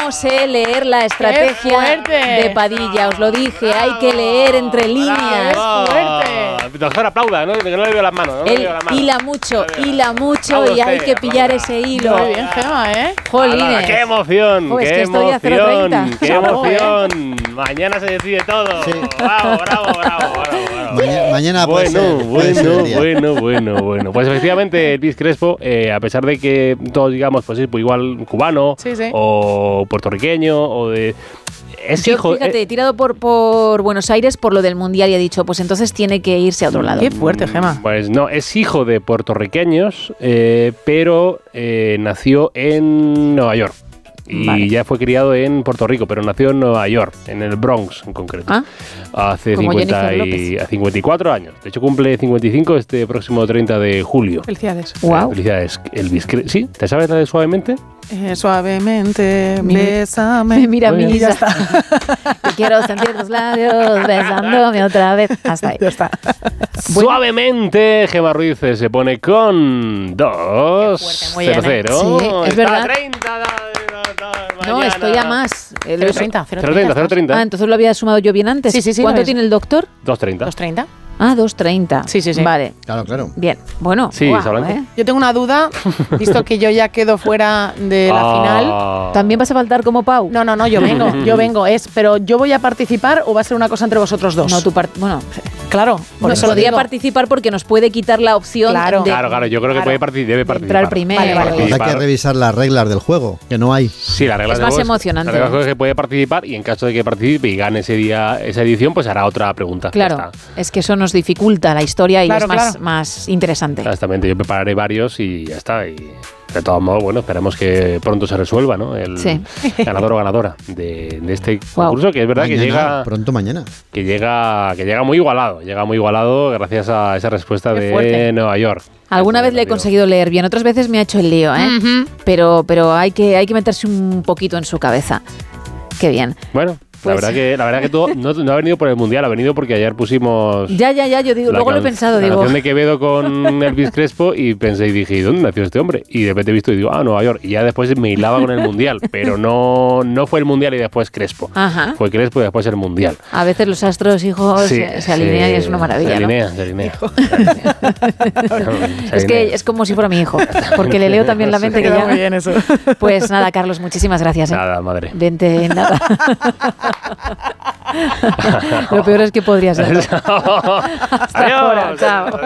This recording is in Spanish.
no sé leer la estrategia de Padilla. Os lo dije, hay que leer entre líneas. Doctor, aplauda, ¿no? Que no le veo las manos. Él hila mucho y hay que pillar ese hilo. Muy bien, Gema, ¿eh? Jolines. ¡Qué emoción! Oh, es ¡Qué que estoy a emoción! 0,30. ¡Qué emoción! Mañana se decide todo. Sí. Bravo. Mañana puede ser el día. Bueno. Pues efectivamente, Elvis Crespo, a pesar de que todos digamos, pues es igual cubano o puertorriqueño o de... Fíjate, he tirado por Buenos Aires por lo del Mundial y he dicho, pues entonces tiene que irse a otro lado. Qué fuerte, Gema. Pues no, es hijo de puertorriqueños, pero nació en Nueva York. Y ya fue criado en Puerto Rico, pero nació en Nueva York, en el Bronx en concreto. Hace 54 años. De hecho, cumple 55 este próximo 30 de julio. Felicidades. Wow. Felicidades. Elvis Crespo. ¿Sí? ¿Te sabes la de Suavemente? Suavemente, bésame. Mira, Muy bien, ya está. Te quiero sentir tus labios besándome otra vez. Hasta ahí. Ya está. Suavemente, Gemma Ruiz se pone con 2-0-0. Sí, es verdad. 30. No, estoy a más. 0,30. Ah, entonces lo había sumado yo bien antes. Sí. ¿Cuánto tiene el doctor? 2.30. 2,30. Ah, 2.30. Sí. Vale. Claro. Bien. Bueno. Sí, Blanco. Yo tengo una duda, visto que yo ya quedo fuera de la final. ¿También vas a faltar como Pau? No, yo vengo. Pero ¿yo voy a participar o va a ser una cosa entre vosotros dos? No, bueno, claro. Por eso podría participar porque nos puede quitar la opción Claro, yo creo que debe participar. Entrar primero. Vale. Hay que revisar las reglas del juego, que no hay. Sí, las reglas es más emocionante. La regla es que puede participar y en caso de que participe y gane ese día esa edición, pues hará otra pregunta. Claro, es que eso nos dificulta la historia y es más interesante. Exactamente, yo prepararé varios y ya está. Y de todos modos, bueno, esperemos que pronto se resuelva, ¿no? El ganador o ganadora de este concurso, que es verdad mañana, que llega... Pronto mañana. Que llega muy igualado gracias a esa respuesta de Nueva York. Alguna vez le he conseguido leer bien, otras veces me ha hecho el lío, ¿eh? Pero hay que meterse un poquito en su cabeza. Qué bien. Bueno. Pues la verdad que todo no ha venido por el Mundial, ha venido porque ayer pusimos... Ya, yo digo, luego lo he pensado, la canción de Quevedo con Elvis Crespo y pensé y dije, ¿dónde nació este hombre? Y de repente he visto y digo, Nueva York. Y ya después me hilaba con el Mundial, pero no fue el Mundial y después Crespo. Ajá. Fue Crespo y después el Mundial. A veces los astros, hijos, se alinean y es una maravilla, se alinea. Es que es como si fuera mi hijo, porque le leo también la mente que ya... Muy bien eso. Pues nada, Carlos, muchísimas gracias. Nada, madre. Vente, nada. Lo peor es que podría ser. Hasta ahora, chao.